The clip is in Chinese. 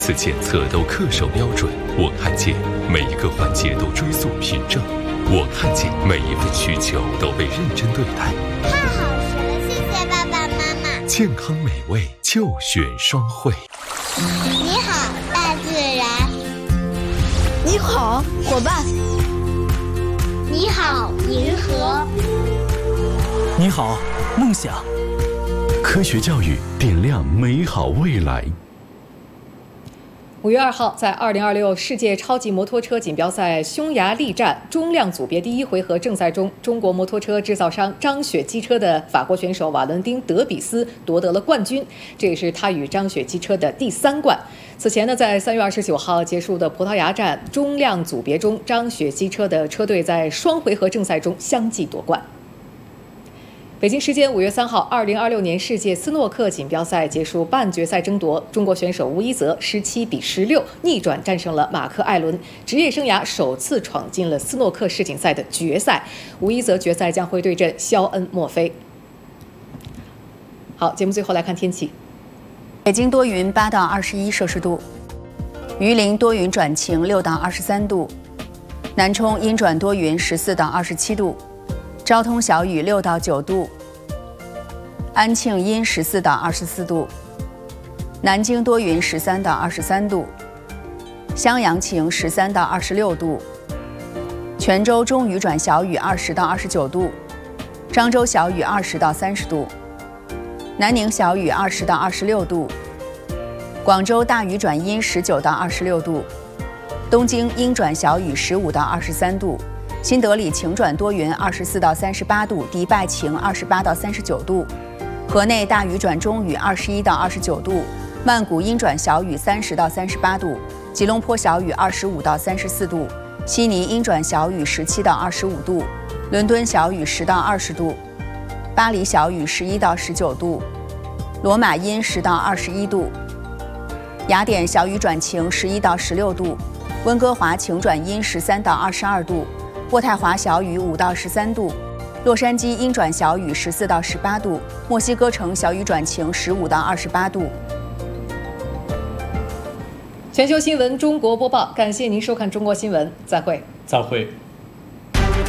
次检测都恪守标准，我看见每一个环节都追溯凭证，我看见每一份需求都被认真对待。 太好吃了，谢谢爸爸妈妈。 健康美味就选双汇。 你好，大自然。 你好，伙伴。 你好，银河。 你好，梦想。 科学教育点亮美好未来。 5月2号，在2026世界超级摩托车锦标赛匈牙利站中量组别第一回合正赛中，中国摩托车制造商张雪机车的法国选手瓦伦丁·德比斯夺得了冠军，这也是他与张雪机车的第3冠。此前呢，在3月29号结束的葡萄牙站中量组别中，张雪机车的车队在双回合正赛中相继夺冠。北京时间5月3号，2026年世界斯诺克锦标赛结束半决赛争夺，中国选手吴一泽17比16逆转战胜了马克·艾伦，职业生涯首次闯进了斯诺克世锦赛的决赛。吴一泽决赛将会对阵肖恩·墨菲。好，节目最后来看天气。 北京多云8到21摄氏度，榆林多云转晴6到23度，南充阴转多云14到27度。昭通小雨6到9度，安庆阴14到24度，南京多云13到23度，襄阳晴13到26度，泉州中雨转小雨20到29度，漳州小雨20到30度，南宁小雨20到26度，广州大雨转阴19到26度，东京阴转小雨15到23度。新德里晴转多云24到38度，迪拜晴28到39度，河内大雨转中雨21到29度，曼谷阴转小雨30到38度，吉隆坡小雨25到34度，悉尼阴转小雨17到25度，伦敦小雨10到20度，巴黎小雨11到19度，罗马阴10到21度，雅典小雨转晴11到16度，温哥华晴转阴13到22度。渥太华小雨5到13度，洛杉矶阴转小雨14到18度，墨西哥城小雨转晴15到28度。 全球新闻中国播报，感谢您收看中国新闻，再会。 再会。